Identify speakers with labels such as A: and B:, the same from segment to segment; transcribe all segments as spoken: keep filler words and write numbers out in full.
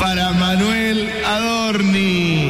A: para Manuel Adorni.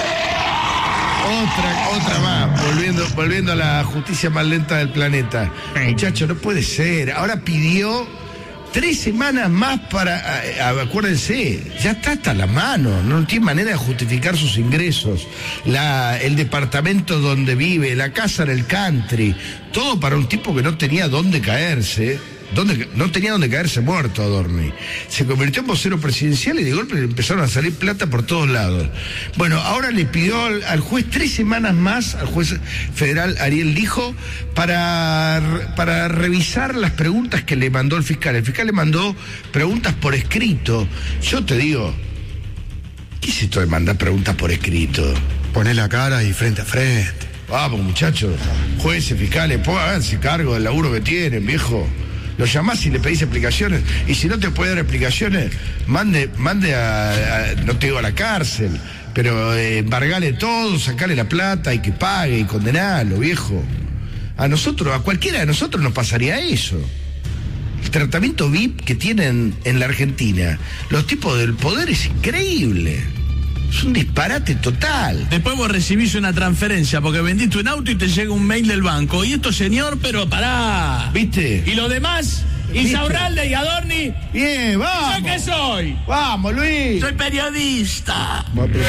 A: Otra, otra más, volviendo, volviendo a la justicia más lenta del planeta. Muchacho, no puede ser. Ahora pidió tres semanas más para, a, a, acuérdense, ya está hasta la mano, no tiene manera de justificar sus ingresos. La, el departamento donde vive, la casa en el country, todo para un tipo que no tenía dónde caerse. Donde, no tenía donde caerse muerto Adorni. Se convirtió en vocero presidencial y de golpe le empezaron a salir plata por todos lados. Bueno, ahora le pidió al, al juez tres semanas más, al juez federal Ariel Lijo, para, para revisar las preguntas que le mandó el fiscal. El fiscal le mandó preguntas por escrito. Yo te digo, ¿qué es esto de mandar preguntas por escrito?
B: Poné la cara y frente a frente.
A: Vamos, muchachos, jueces, fiscales, pónganse cargo del laburo que tienen, viejo. Lo llamás y le pedís explicaciones, y si no te puede dar explicaciones, mande, mande a, a no te digo a la cárcel, pero eh, embargale todo, sacale la plata y que pague y condenalo, viejo. A nosotros, a cualquiera de nosotros nos pasaría eso. El tratamiento V I P que tienen en la Argentina, los tipos del poder es increíble. Es un disparate total.
C: Después vos recibís una transferencia porque vendiste un auto y te llega un mail del banco. Y esto, señor, pero pará.
A: ¿Viste?
C: ¿Y lo demás? Insaurralde y Adorni.
A: Bien, vamos.
C: ¿Yo qué soy?
A: Vamos, Luis.
C: Soy periodista.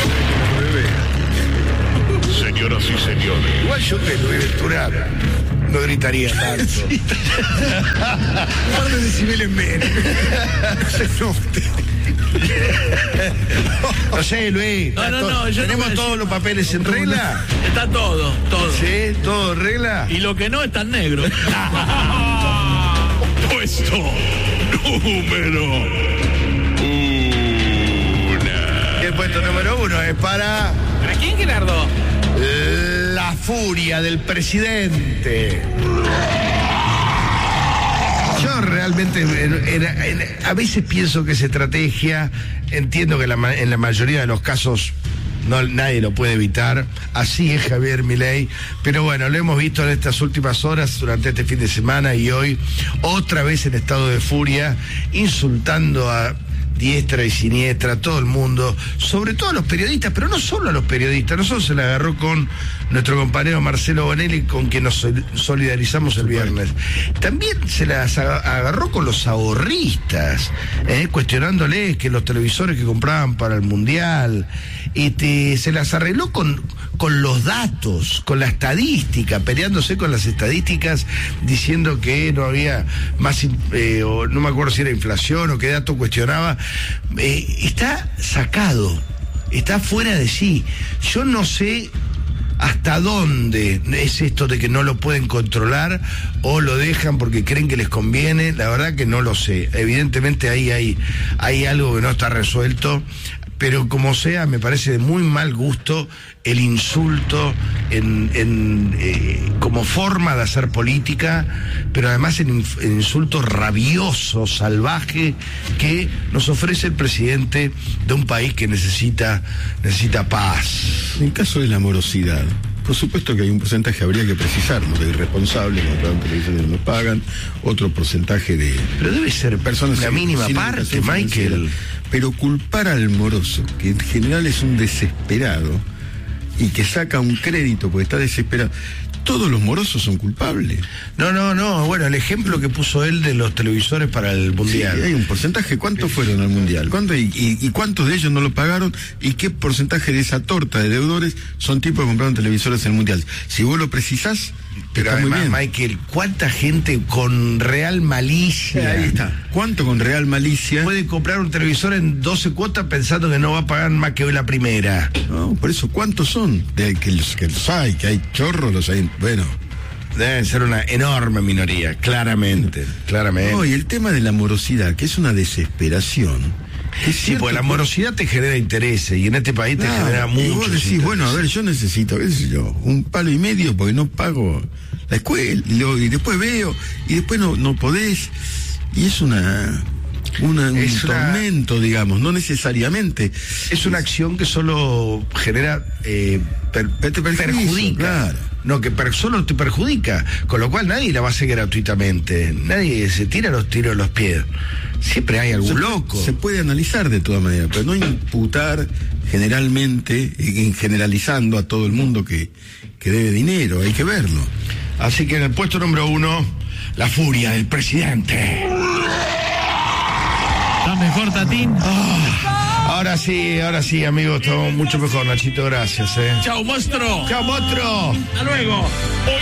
D: Señoras y señores.
A: Igual yo que Luis Ventura no gritaría tanto.
B: Sí. Un par de decibeles menos.
A: No sé, Luis.
C: No, no, no, yo
A: ¿Tenemos
C: no
A: todos los papeles en regla?
C: Está todo, todo.
A: ¿Sí? ¿Todo en regla?
C: Y lo que no está en negro.
D: Puesto número una.
A: El puesto número uno es para...
C: ¿Para quién, Gerardo?
A: La furia del presidente. Yo realmente en, en, en, a veces pienso que es estrategia. Entiendo que la, en la mayoría de los casos no, nadie lo puede evitar. Así es Javier Milei. Pero bueno, lo hemos visto en estas últimas horas, durante este fin de semana y hoy, otra vez en estado de furia, insultando a diestra y siniestra, a todo el mundo, sobre todo a los periodistas, pero no solo a los periodistas. Nosotros se la agarró con nuestro compañero Marcelo Bonelli, con quien nos solidarizamos el viernes. También se las agarró con los ahorristas, eh, cuestionándoles que los televisores que compraban para el Mundial, este, se las arregló con, con los datos, con la estadística, peleándose con las estadísticas, diciendo que no había más, eh, o no me acuerdo si era inflación o qué dato cuestionaba. Eh, está sacado, está fuera de sí. Yo no sé hasta dónde es esto de que no lo pueden controlar o lo dejan porque creen que les conviene. La verdad que no lo sé. Evidentemente ahí hay, hay algo que no está resuelto, pero como sea, me parece de muy mal gusto el insulto en, en, eh, como forma de hacer política, pero además el, el insulto rabioso, salvaje, que nos ofrece el presidente de un país que necesita, necesita paz.
B: En caso de la morosidad, por supuesto que hay un porcentaje, habría que precisarlo, de irresponsables, compraron televisores que no pagan, otro porcentaje de...
A: Pero debe ser
B: personas
A: la mínima parte, Michael.
B: Pero culpar al moroso, que en general es un desesperado, y que saca un crédito porque está desesperado, todos los morosos son culpables.
A: No, no, no, bueno, el ejemplo que puso él de los televisores para el Mundial.
B: Sí, hay un porcentaje, ¿cuántos fueron al Mundial? ¿Cuánto, y, y, y cuántos de ellos no lo pagaron? ¿Y qué porcentaje de esa torta de deudores son tipos que compraron televisores en el Mundial? Si vos lo precisás,
A: pero
B: está
A: además,
B: muy bien.
A: Michael, ¿cuánta gente con real malicia?
B: Ahí está. ¿Cuánto con real malicia
A: puede comprar un televisor en doce cuotas pensando que no va a pagar más que la primera?
B: No, por eso, ¿cuántos son? De que los, que los hay, que hay chorros, los hay, bueno.
A: Deben ser una enorme minoría, claramente, claramente.
B: No, y el tema de la morosidad, que es una desesperación.
A: Sí, porque la morosidad te genera intereses y en este país te
B: claro,
A: genera mucho.
B: Y vos decís, bueno, a ver, yo necesito, qué sé yo, un palo y medio porque no pago la escuela, y, lo, y después veo, y después no, no podés, y es una... Una, un
A: es una,
B: tormento, digamos, no necesariamente.
A: Es una acción que solo genera, eh, per, per, perjudica. Claro. No, que per, solo te perjudica, con lo cual nadie la va a hacer gratuitamente. Nadie se tira los tiros a los pies. Siempre hay algún
B: se,
A: loco.
B: Se puede analizar de todas maneras, pero no imputar generalmente, en generalizando a todo el mundo que, que debe dinero, hay que verlo.
A: Así que en el puesto número uno, la furia del presidente.
C: ¿Estás mejor, Tatín?
A: Oh, ahora sí, ahora sí, amigos, estamos mucho mejor, Nachito, gracias. Eh.
C: Chau, monstruo.
A: ¡Chao, monstruo!
C: Hasta luego.